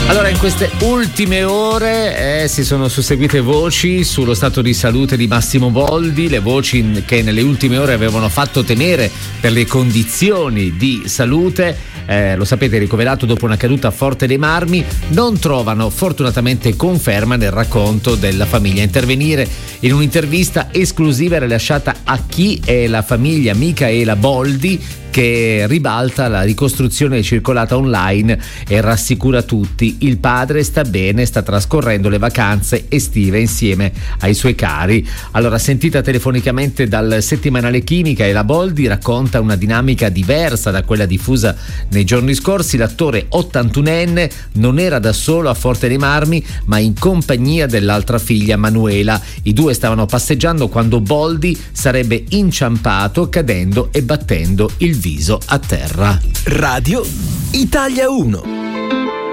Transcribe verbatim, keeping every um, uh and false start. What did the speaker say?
Allora, in queste ultime ore eh, si sono susseguite voci sullo stato di salute di Massimo Boldi, le voci che nelle ultime ore avevano fatto temere per le condizioni di salute. Eh, lo sapete, ricoverato dopo una caduta a Forte dei Marmi, non trovano fortunatamente conferma nel racconto della famiglia. Intervenire in un'intervista esclusiva rilasciata a chi è la famiglia Micaela Boldi, che ribalta la ricostruzione circolata online e rassicura tutti: il padre sta bene, sta trascorrendo le vacanze estive insieme ai suoi cari. Allora, sentita telefonicamente dal settimanale Chimica, Ela Boldi racconta una dinamica diversa da quella diffusa nei giorni scorsi. L'attore ottantunenne non era da solo a Forte dei Marmi, ma in compagnia dell'altra figlia Manuela. I due stavano passeggiando quando Boldi sarebbe inciampato, cadendo e battendo il viso a terra. Radio Italia uno.